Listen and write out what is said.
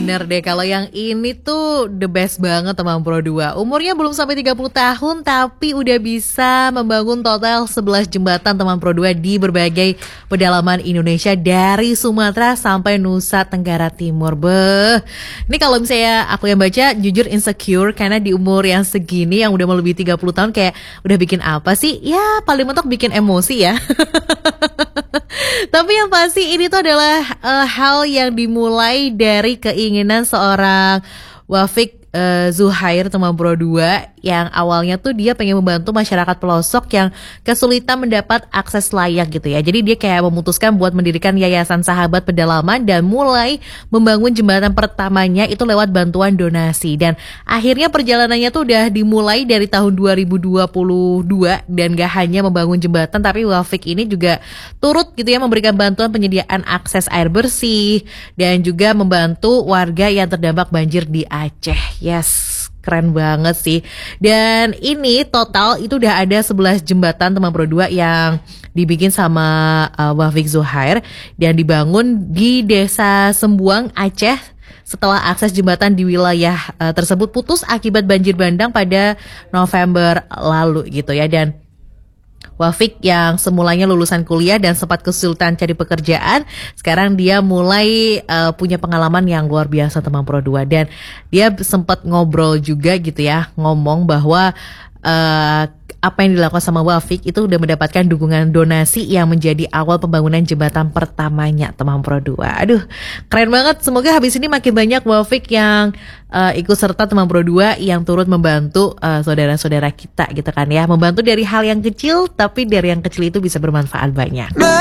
bener deh, kalau yang ini tuh the best banget teman Pro 2. Umurnya belum sampai 30 tahun tapi udah bisa membangun total 11 jembatan teman Pro 2 di berbagai pedalaman Indonesia dari Sumatera sampai Nusa Tenggara Timur. Ini kalau misalnya aku yang baca jujur insecure karena di umur yang segini yang udah melebihi 30 tahun kayak udah bikin apa sih? Ya paling mentok bikin emosi ya. Tapi yang pasti ini tuh adalah hal yang dimulai dari keinginan seorang Wafik Zuhair teman Pro 2 yang awalnya tuh dia pengen membantu masyarakat pelosok yang kesulitan mendapat akses layak gitu ya. Jadi dia kayak memutuskan buat mendirikan Yayasan Sahabat Pedalaman dan mulai membangun jembatan pertamanya itu lewat bantuan donasi. Dan akhirnya perjalanannya tuh udah dimulai dari tahun 2022 dan gak hanya membangun jembatan tapi Wafik ini juga turut gitu ya memberikan bantuan penyediaan akses air bersih dan juga membantu warga yang terdampak banjir di Aceh. Yes, keren banget sih. Dan ini total itu udah ada 11 jembatan teman Pro 2 yang dibikin sama Wafik Zuhair dan dibangun di Desa Sembuang, Aceh setelah akses jembatan di wilayah tersebut putus akibat banjir bandang pada November lalu gitu ya. Dan Wafik yang semulanya lulusan kuliah dan sempat kesulitan cari pekerjaan, sekarang dia mulai punya pengalaman yang luar biasa teman Pro 2 dan dia sempat ngobrol juga gitu ya, ngomong bahwa apa yang dilakukan sama Wafik itu udah mendapatkan dukungan donasi yang menjadi awal pembangunan jembatan pertamanya teman Pro 2. Aduh, keren banget. Semoga habis ini makin banyak Wafik yang ikut serta teman Pro 2 yang turut membantu saudara-saudara kita gitu kan ya. Membantu dari hal yang kecil tapi dari yang kecil itu bisa bermanfaat banyak.